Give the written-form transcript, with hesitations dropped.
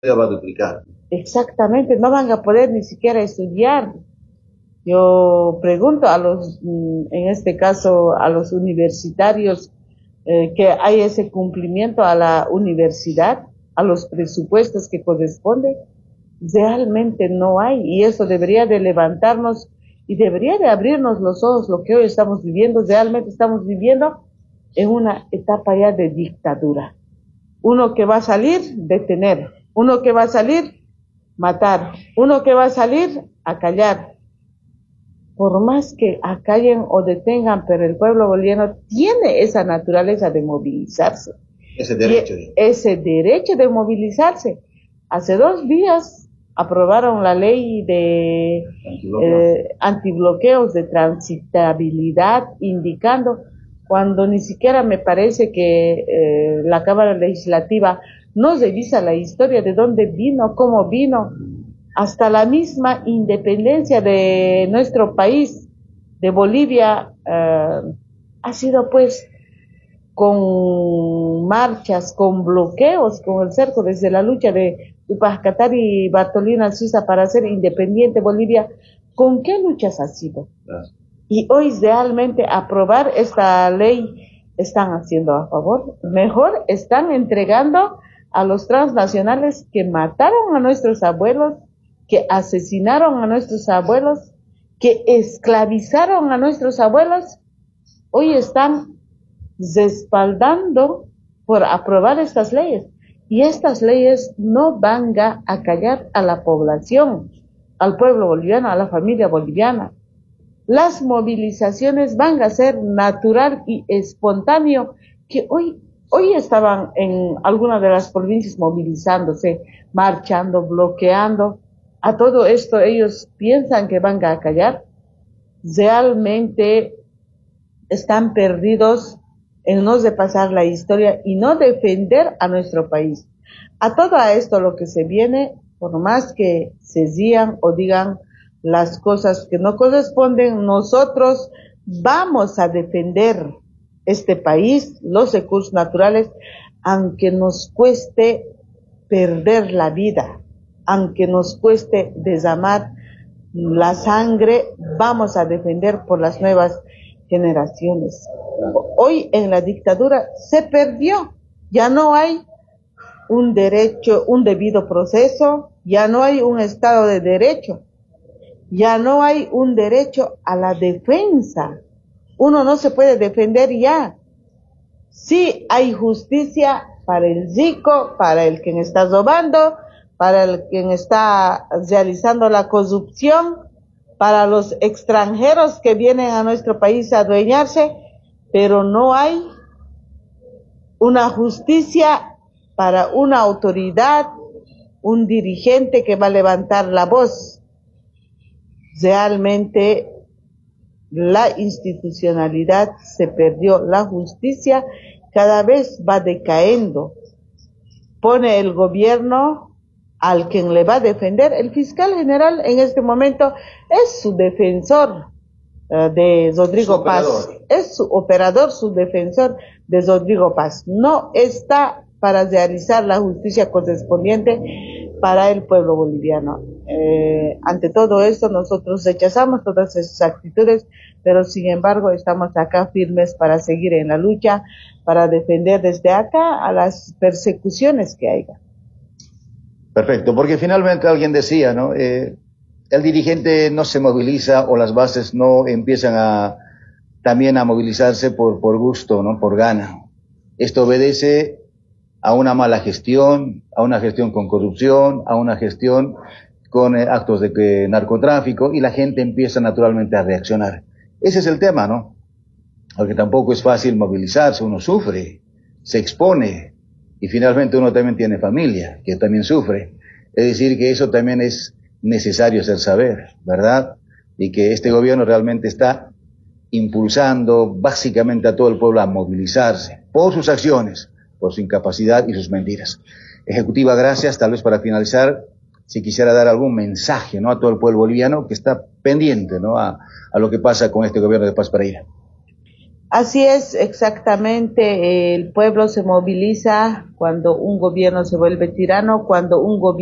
va a duplicar. Exactamente, no van a poder ni siquiera estudiar. Yo pregunto a los, en este caso, a los universitarios, que hay ese cumplimiento a la universidad, a los presupuestos que corresponden. Realmente no hay, y eso debería de levantarnos y debería de abrirnos los ojos. Lo que hoy estamos viviendo, realmente estamos viviendo en una etapa ya de dictadura. Uno que va a salir, detener. Uno que va a salir, matar. Uno que va a salir, acallar. Por más que acallen o detengan, pero el pueblo boliviano tiene esa naturaleza de movilizarse. Ese derecho de movilizarse. Hace 2 días aprobaron la ley de antibloqueos de transitabilidad, indicando, cuando ni siquiera me parece que la Cámara Legislativa no revisa la historia de dónde vino, cómo vino, hasta la misma independencia de nuestro país, de Bolivia, ha sido pues con marchas, con bloqueos, con el cerco, desde la lucha de Tupac y Bartolina Suiza para ser independiente Bolivia. ¿Con qué luchas ha sido? Y hoy realmente aprobar esta ley, ¿están haciendo a favor? Mejor están entregando a los transnacionales que mataron a nuestros abuelos, que asesinaron a nuestros abuelos, que esclavizaron a nuestros abuelos. Hoy están respaldando por aprobar estas leyes, y estas leyes no van a callar a la población, al pueblo boliviano, a la familia boliviana. Las movilizaciones van a ser natural y espontáneo, que hoy estaban en algunas de las provincias movilizándose, marchando, bloqueando. A todo esto ellos piensan que van a callar. Realmente están perdidos en no repasar la historia y no defender a nuestro país. A todo esto lo que se viene, por más que se digan o digan las cosas que no corresponden, nosotros vamos a defender este país, los recursos naturales, aunque nos cueste perder la vida, aunque nos cueste derramar la sangre, vamos a defender por las nuevas generaciones. Hoy en la dictadura se perdió, ya no hay un derecho, un debido proceso, ya no hay un Estado de Derecho, ya no hay un derecho a la defensa. Uno no se puede defender ya. Sí hay justicia para el rico, para el quien está robando, para el quien está realizando la corrupción, para los extranjeros que vienen a nuestro país a adueñarse, pero no hay una justicia para una autoridad, un dirigente que va a levantar la voz. Realmente la institucionalidad se perdió, la justicia cada vez va decayendo. Pone el gobierno al quien le va a defender. El fiscal general en este momento es su defensor de Rodrigo Paz, es su operador, su defensor de Rodrigo Paz. No está para realizar la justicia correspondiente para el pueblo boliviano. Ante todo esto nosotros rechazamos todas esas actitudes, pero sin embargo estamos acá firmes para seguir en la lucha, para defender desde acá a las persecuciones que haya. Perfecto, porque finalmente alguien decía, ¿no? El dirigente no se moviliza o las bases no empiezan también a movilizarse por gusto, ¿no? Por gana. Esto obedece a una mala gestión, a una gestión con corrupción, a una gestión con actos de narcotráfico, y la gente empieza naturalmente a reaccionar. Ese es el tema, ¿no? Porque tampoco es fácil movilizarse, uno sufre, se expone, y finalmente uno también tiene familia que también sufre. Es decir, que eso también es necesario hacer saber, ¿verdad? Y que este gobierno realmente está impulsando básicamente a todo el pueblo a movilizarse por sus acciones, por su incapacidad y sus mentiras. Ejecutiva, gracias. Tal vez para finalizar, si quisiera dar algún mensaje, ¿no?, a todo el pueblo boliviano que está pendiente, ¿no?, a lo que pasa con este gobierno de Paz Pereira. Así es, exactamente. El pueblo se moviliza cuando un gobierno se vuelve tirano, cuando un gobierno